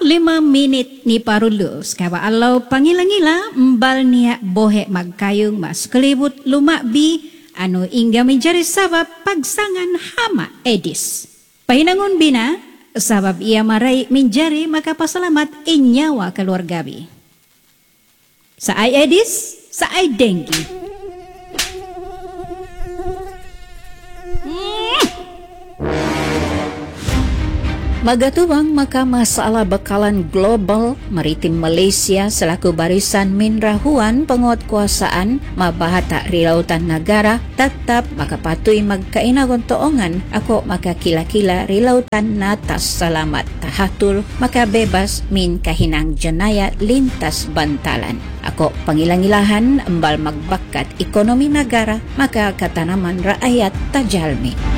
5 minit ni parulus kawa alau pangila-ngila mbal niya bohe magkayong mas kelibut lumakbi anu ingga menjadi sabab pagsangan hama Edis. Pahinangon bina sabab ia marai menjadi makapasalamat inyawa keluargabi. Saay Edis, saay dengki. Magatuwang maka masalah bekalan global maritim Malaysia selaku barisan minrahuan penguatkuasaan mabahata rilautan negara tetap maka patuhi magkainagon toongan ako maka kila-kila rilautan natas salamat tahatul maka bebas min kahinang jenaya lintas bantalan. Ako pangilang-ilahan embal magbakat ekonomi negara maka katanaman rakyat tajalmi.